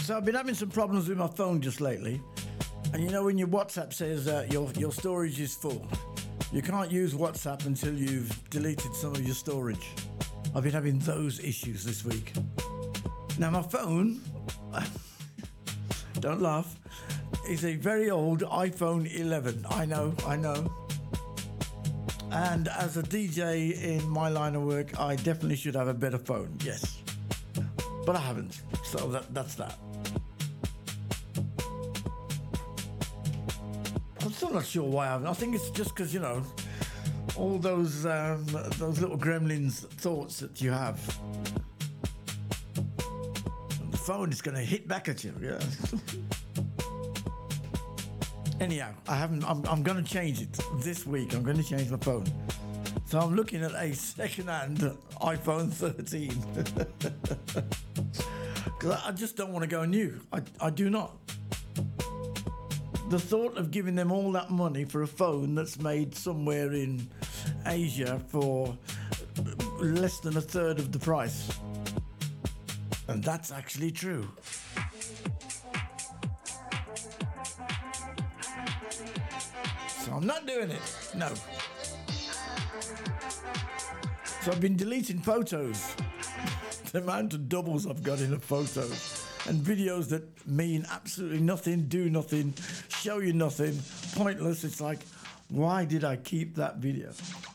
So I've been having some problems with my phone just lately. And you know when your WhatsApp says your storage is full, you can't use WhatsApp until you've deleted some of your storage. I've been having those issues this week. Now my phone, don't laugh, is a very old iPhone 11. I know. And as a DJ in my line of work, I definitely should have a better phone, yes. But I haven't, so that's that. I'm still not sure why I haven't. I think it's just because, you know, all those little gremlins thoughts that you have. The phone is going to hit back at you, yeah. Anyhow, I'm going to change it this week. I'm going to change my phone. So I'm looking at a second-hand iPhone 13. Because I just don't want to go new. I do not. The thought of giving them all that money for a phone that's made somewhere in Asia for less than a third of the price. And that's actually true. So I'm not doing it. No. So I've been deleting photos. The amount of doubles I've got in the photos. And videos that mean absolutely nothing, do nothing, show you nothing, pointless. It's like, why did I keep that video?